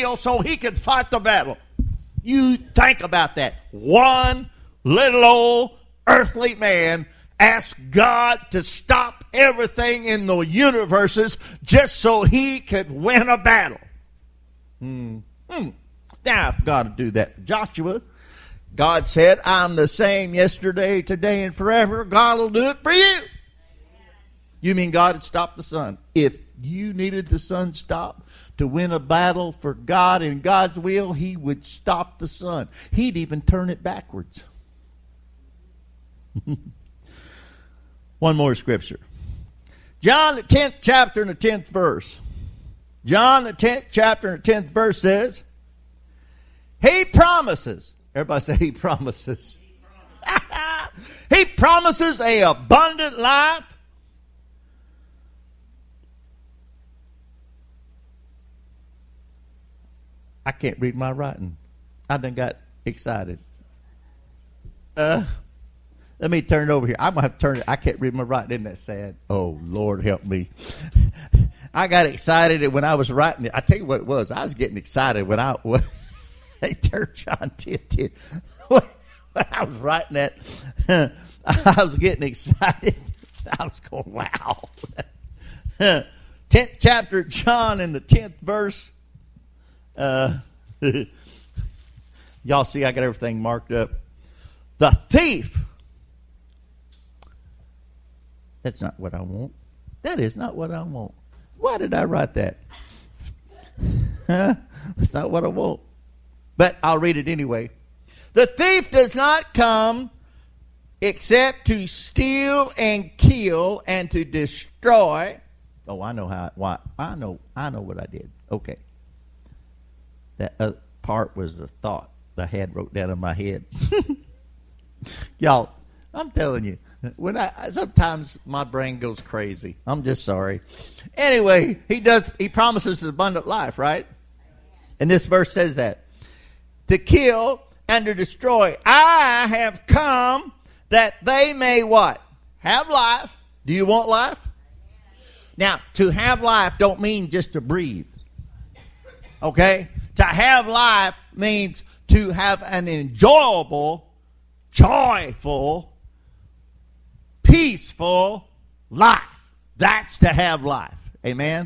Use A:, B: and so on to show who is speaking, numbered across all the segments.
A: will so he could fight the battle. You think about that. One little old earthly man asked God to stop everything in the universes just so he could win a battle. Now, if God would do that for Joshua, God said, I'm the same yesterday, today, and forever. God will do it for you. You mean God would stop the sun? If you needed the sun stopped to win a battle for God and God's will, he would stop the sun. He'd even turn it backwards. One more scripture. John, the 10th chapter and the 10th verse. John, the 10th chapter and the 10th verse says, he promises. Everybody say he promises. He promises an abundant life. I can't read my writing. I done got excited. Let me turn it over here. I'm going to have to turn it. I can't read my writing. Isn't that sad? Oh, Lord, help me. I got excited when I was writing it. I tell you what it was. I was getting excited when they turned John 10:10. When I was writing that, I was getting excited. I was going, wow. 10th chapter of John in the 10th verse. Y'all see I got everything marked up. The thief. That's not what I want. That is not what I want. Why did I write that? That's not what I want. But I'll read it anyway. The thief does not come except to steal and kill and to destroy. Oh, I know why. I know what I did. Okay. That other part was the thought I had wrote down in my head. Y'all, I'm telling you, sometimes my brain goes crazy. I'm just sorry. Anyway, he promises an abundant life, right? And this verse says that. To kill and to destroy. I have come that they may what? Have life. Do you want life? Now, to have life don't mean just to breathe. Okay? To have life means to have an enjoyable, joyful, peaceful life. That's to have life. Amen?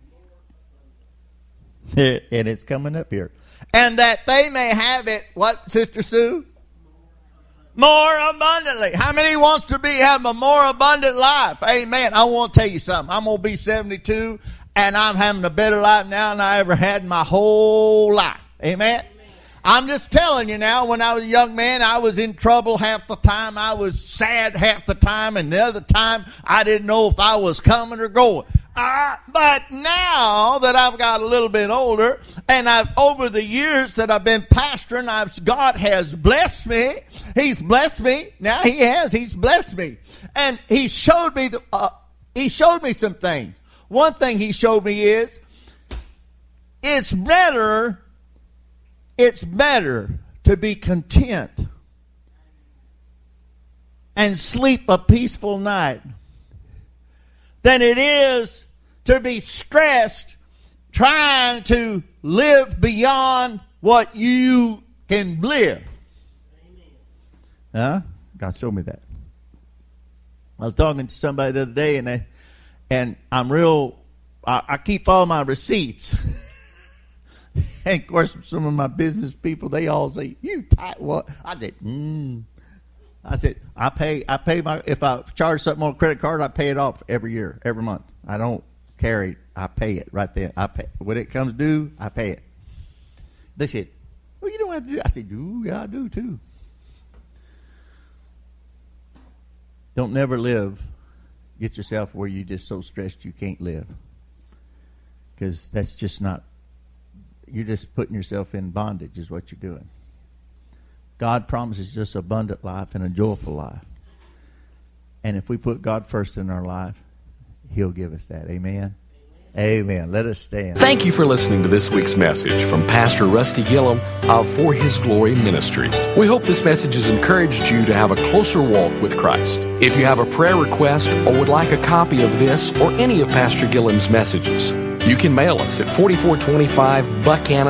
A: And it's coming up here. And that they may have it, what, Sister Sue? More abundantly. How many wants to have a more abundant life? Amen. I want to tell you something. I'm going to be 72, and I'm having a better life now than I ever had in my whole life. Amen. I'm just telling you now, when I was a young man, I was in trouble half the time. I was sad half the time, and the other time, I didn't know if I was coming or going. But now that I've got a little bit older, and over the years that I've been pastoring, God has blessed me. He's blessed me. Now He has. He's blessed me, and He showed me some things. One thing He showed me is it's better to be content and sleep a peaceful night than it is to be stressed trying to live beyond what you can live. Huh? God showed me that. I was talking to somebody the other day, and I keep all my receipts. And of course, some of my business people, they all say, "You tight what?" I said, I pay my, if I charge something on a credit card, I pay it off every year, every month. I don't carry it. I pay it right there. I pay when it comes due. I pay it. They said, "Well, you don't have to do it." I said, "Yeah, I do too." Don't never get yourself where you're just so stressed you can't live, because that's just not. You're just putting yourself in bondage is what you're doing. God promises us abundant life and a joyful life. And if we put God first in our life, He'll give us that. Amen? Amen. Let us stand.
B: Thank you for listening to this week's message from Pastor Rusty Gillum of For His Glory Ministries. We hope this message has encouraged you to have a closer walk with Christ. If you have a prayer request or would like a copy of this or any of Pastor Gillum's messages, you can mail us at 4425 Buchanan